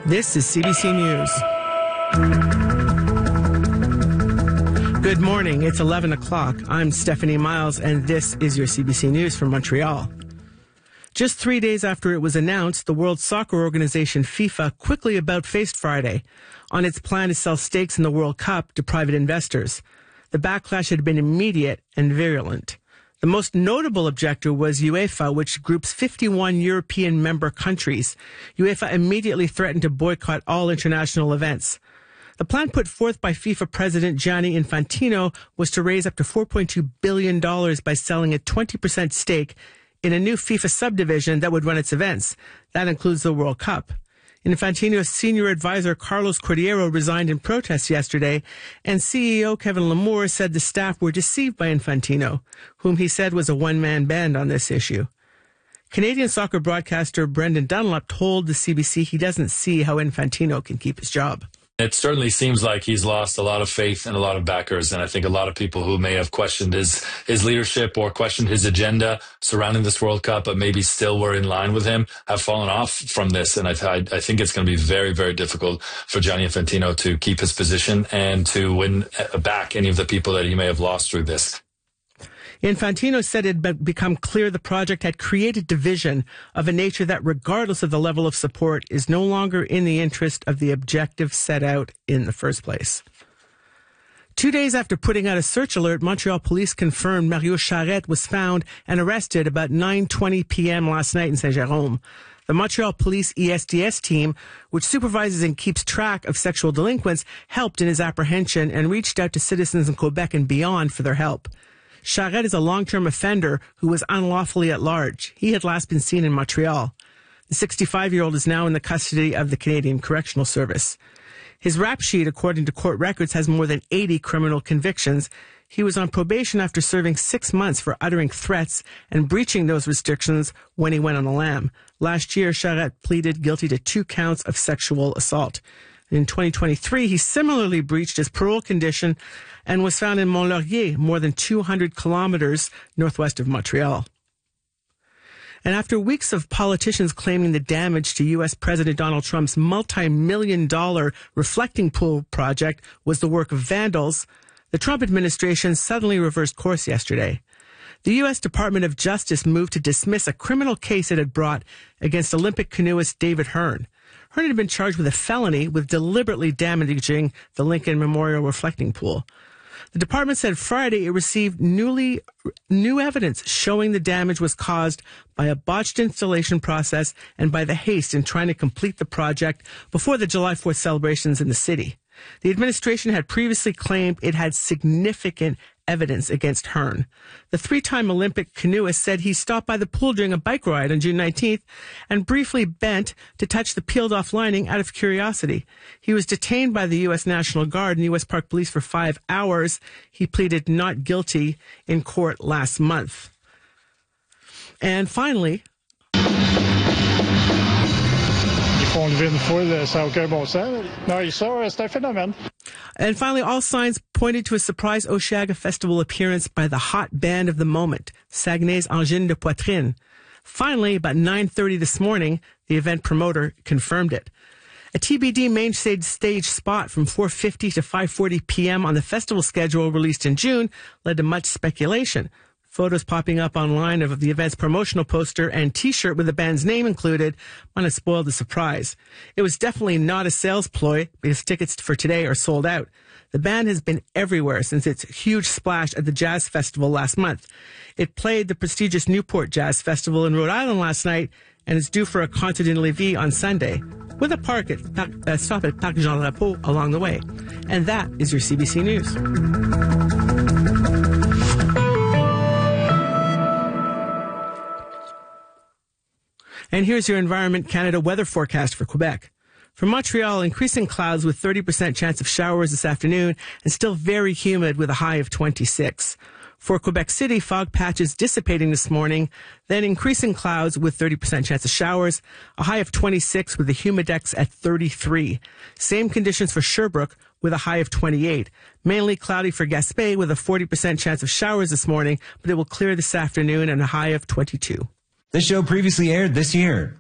This is CBC News. Good morning. It's 11 o'clock. I'm Stephanie Miles, and this is your CBC News from Montreal. Just 3 days after it was announced, the World Soccer Organization FIFA quickly about-faced Friday on its plan to sell stakes in the World Cup to private investors. The backlash had been immediate and virulent. The most notable objector was UEFA, which groups 51 European member countries. UEFA immediately threatened to boycott all international events. The plan put forth by FIFA President Gianni Infantino was to raise up to $4.2 billion by selling a 20% stake in a new FIFA subdivision that would run its events. That includes the World Cup. Infantino's senior advisor Carlos Cordeiro resigned in protest yesterday, and CEO Kevin Lamour said the staff were deceived by Infantino, whom he said was a one-man band on this issue. Canadian soccer broadcaster Brendan Dunlop told the CBC he doesn't see how Infantino can keep his job. It certainly seems like he's lost a lot of faith and a lot of backers. And I think a lot of people who may have questioned his leadership or questioned his agenda surrounding this World Cup, but maybe still were in line with him, have fallen off from this. And I think it's going to be very, very difficult for Gianni Infantino to keep his position and to win back any of the people that he may have lost through this. Infantino said it had become clear the project had created division of a nature that, regardless of the level of support, is no longer in the interest of the objective set out in the first place. 2 days after putting out a search alert, Montreal police confirmed Mario Charette was found and arrested about 9:20 p.m. last night in Saint-Jérôme. The Montreal Police ESDS team, which supervises and keeps track of sexual delinquents, helped in his apprehension and reached out to citizens in Quebec and beyond for their help. Charette is a long-term offender who was unlawfully at large. He had last been seen in Montreal. The 65-year-old is now in the custody of the Canadian Correctional Service. His rap sheet, according to court records, has more than 80 criminal convictions. He was on probation after serving 6 months for uttering threats and breaching those restrictions when he went on the lam. Last year, Charette pleaded guilty to 2 counts of sexual assault. In 2023, he similarly breached his parole condition and was found in Mont-Laurier, more than 200 kilometers northwest of Montreal. And after weeks of politicians claiming the damage to U.S. President Donald Trump's multi-million-dollar reflecting pool project was the work of vandals, the Trump administration suddenly reversed course yesterday. The U.S. Department of Justice moved to dismiss a criminal case it had brought against Olympic canoeist David Hearn. Hearn had been charged with a felony with deliberately damaging the Lincoln Memorial reflecting pool. The department said Friday it received new evidence showing the damage was caused by a botched installation process and by the haste in trying to complete the project before the July 4th celebrations in the city. The administration had previously claimed it had significant evidence against Hearn. The 3-time Olympic canoeist said he stopped by the pool during a bike ride on June 19th and briefly bent to touch the peeled-off lining out of curiosity. He was detained by the U.S. National Guard and U.S. Park Police for 5 hours. He pleaded not guilty in court last month. And finally, And finally, all signs pointed to a surprise Osheaga Festival appearance by the hot band of the moment, Saguenay's Angine de Poitrine. Finally, about 9:30 this morning, the event promoter confirmed it. A TBD main stage spot from 4:50 to 5:40 p.m. on the festival schedule released in June led to much speculation. Photos popping up online of the event's promotional poster and T-shirt with the band's name included might have spoiled the surprise. It was definitely not a sales ploy because tickets for today are sold out. The band has been everywhere since its huge splash at the Jazz Festival last month. It played the prestigious Newport Jazz Festival in Rhode Island last night and is due for a concert in Lévis on Sunday, with a stop at Parc Jean Drapeau along the way. And that is your CBC News. And here's your Environment Canada weather forecast for Quebec. For Montreal, increasing clouds with 30% chance of showers this afternoon and still very humid with a high of 26. For Quebec City, fog patches dissipating this morning, then increasing clouds with 30% chance of showers, a high of 26 with the humidex at 33. Same conditions for Sherbrooke with a high of 28. Mainly cloudy for Gaspé with a 40% chance of showers this morning, but it will clear this afternoon and a high of 22. This show previously aired this year.